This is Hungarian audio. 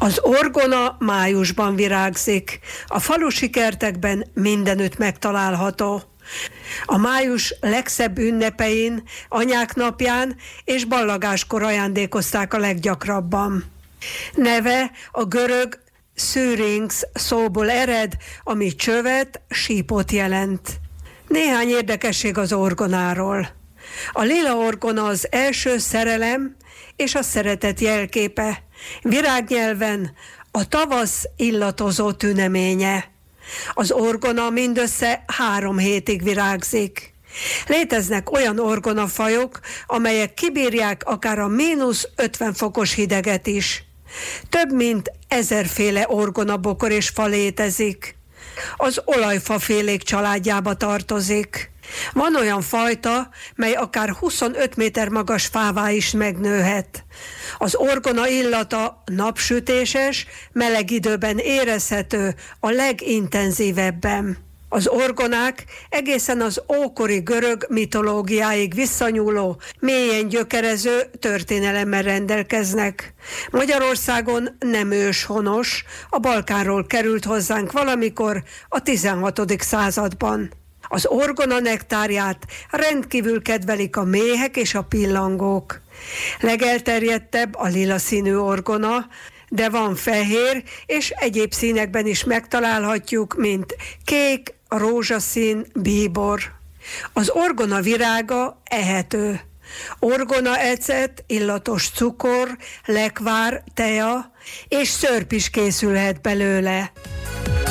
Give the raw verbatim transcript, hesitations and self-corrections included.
Az orgona májusban virágzik, a falusi kertekben mindenütt megtalálható. A május legszebb ünnepein, Anyák napján és ballagáskor ajándékozták a leggyakrabban. Neve a görög syrinx szóból ered, ami csövet, sípot jelent. Néhány érdekesség az orgonáról. A lila orgona az első szerelem és a szeretet jelképe. Virágnyelven a tavasz illatozó tüneménye. Az orgona mindössze három hétig virágzik. Léteznek olyan orgonafajok, amelyek kibírják akár a mínusz ötven fokos hideget is. Több mint ezerféle orgonabokor és fa létezik. Az olajfafélék családjába tartozik. Van olyan fajta, mely akár huszonöt méter magas fává is megnőhet. Az orgona illata napsütéses, meleg időben érezhető a legintenzívebben. Az orgonák egészen az ókori görög mitológiáig visszanyúló, mélyen gyökerező történelemmel rendelkeznek. Magyarországon nem őshonos, a Balkánról került hozzánk valamikor a tizenhatodik században. Az orgona nektárját rendkívül kedvelik a méhek és a pillangók. Legelterjedtebb a lila színű orgona, de van fehér és egyéb színekben is megtalálhatjuk, mint kék, rózsaszín, bíbor. Az orgona virága ehető. Orgona ecet, illatos cukor, lekvár, teja és szörp is készülhet belőle.